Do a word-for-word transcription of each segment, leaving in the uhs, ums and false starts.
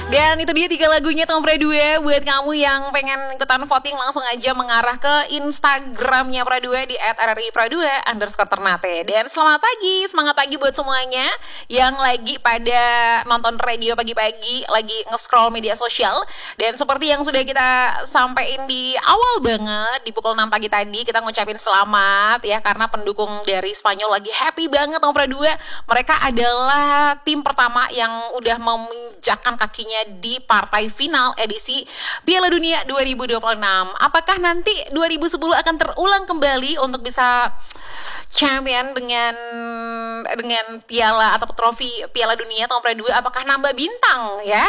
Dan itu dia tiga lagunya Tom Pradua. Buat kamu yang pengen ikutan voting, langsung aja mengarah ke Instagramnya Pradua di et r r i pradua underscore ternate. Dan selamat pagi, semangat pagi buat semuanya yang lagi pada nonton radio pagi-pagi, lagi nge-scroll media sosial. Dan seperti yang sudah kita sampaikan di awal banget, di pukul enam pagi tadi, kita ngucapin selamat ya, karena pendukung dari Spanyol lagi happy banget Tom Pradua. Mereka adalah tim pertama yang udah meminjakkan kakinya di partai final edisi Piala Dunia dua ribu dua puluh enam. Apakah nanti dua ribu sepuluh akan terulang kembali untuk bisa champion dengan dengan piala atau trofi Piala Dunia Tom Pradua? Apakah nambah bintang ya?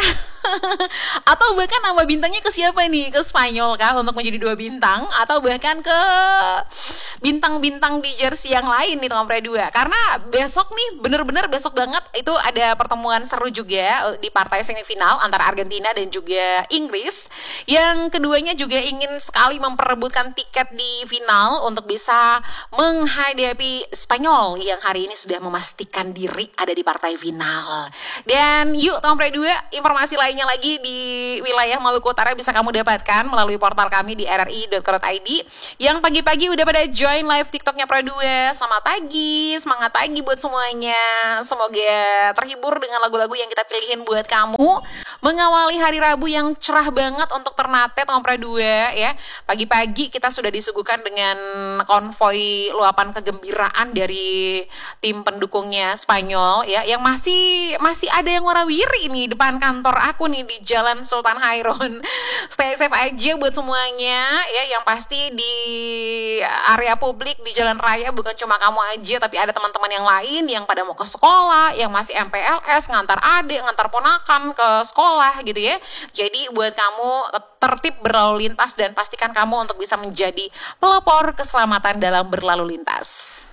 Atau bahkan nambah bintangnya ke siapa nih? Ke Spanyol kah untuk menjadi dua bintang? Atau bahkan ke bintang-bintang di jersey yang lain nih Tom Pradua? Karena besok nih, bener-bener besok banget itu ada pertemuan seru juga di partai semifinal antara Argentina dan juga Inggris. Yang keduanya juga ingin sekali memperebutkan tiket di final untuk bisa menghadapi Spanyol yang hari ini sudah memastikan diri ada di partai final. Dan yuk Tom Pradua, informasi lainnya lagi di wilayah Maluku Utara bisa kamu dapatkan melalui portal kami di r r i dot co dot i d. Yang pagi-pagi udah pada join live TikToknya Pradua. Selamat pagi, semangat pagi buat semuanya. Semoga terhibur dengan lagu-lagu yang kita pilihin buat kamu mengawali hari Rabu yang cerah banget untuk Ternate Tom Pradua ya. Pagi-pagi kita sudah disuguhkan dengan konvoi luapan kegembiraan dari tim pendukungnya Spanyol ya, yang masih masih ada yang warawiri nih depan kantor aku nih di Jalan Sultan Hairon. Stay safe aja buat semuanya ya, yang pasti di area publik di jalan raya bukan cuma kamu aja, tapi ada teman-teman yang lain yang pada mau ke sekolah, yang masih M P L S, ngantar adik, ngantar ponakan ke sekolah gitu ya. Jadi buat kamu tertib berlalu lintas dan pastikan kamu untuk bisa menjadi pelopor keselamatan dalam berlalu lintas.